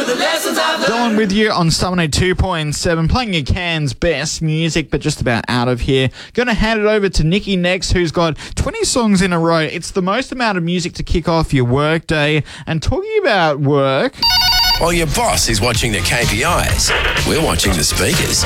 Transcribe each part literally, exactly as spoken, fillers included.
Dylan with you on Star one oh two point seven, playing your Cairns best music, but just about out of here. Going to hand it over to Nikki next, who's got twenty songs in a row. It's the most amount of music to kick off your work day. And talking about work... While your boss is watching the K P Is, we're watching the speakers.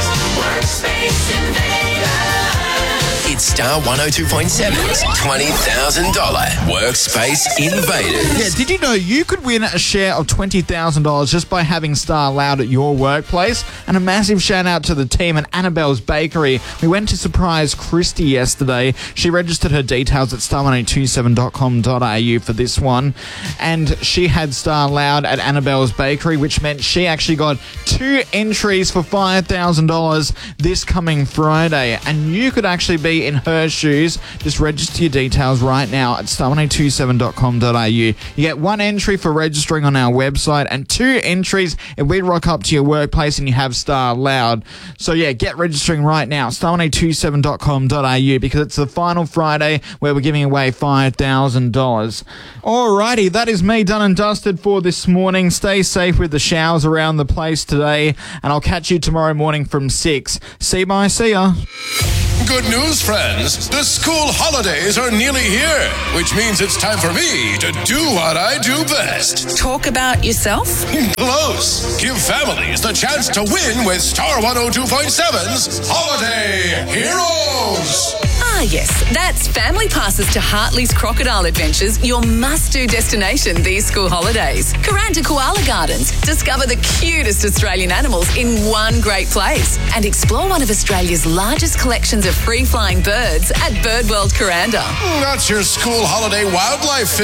It's Star one oh two point seven's twenty thousand dollars Workspace Invaders. Yeah, did you know you could win a share of twenty thousand dollars just by having Star Loud at your workplace? And a massive shout out to the team at Annabelle's Bakery. We went to surprise Christy yesterday. She registered her details at star one oh two seven dot com dot a u for this one. And she had Star Loud at Annabelle's Bakery, which meant she actually got two entries for five thousand dollars this coming Friday. And you could actually be in her shoes. Just register your details right now at star one oh two seven dot com dot a u. You get one entry for registering on our website and two entries if we rock up to your workplace and you have Star Loud. So yeah, get registering right now, star one oh two seven dot com dot a u, because it's the final Friday where we're giving away five thousand dollars. Alrighty, that is me done and dusted for this morning. Stay safe with the showers around the place today, and I'll catch you tomorrow morning from six. See bye, see ya. Good news, friends. The school holidays are nearly here, which means it's time for me to do what I do best. Talk about yourself? Close. Give families the chance to win with Star one oh two point seven's Holiday Heroes. Ah, yes. That's family passes to Hartley's Crocodile Adventures, your must-do destination these school holidays. Kuranda Koala Gardens. Discover the cutest Australian animals in one great place. And explore one of Australia's largest collections of free-flying birds at Bird World Kuranda. That's your school holiday wildlife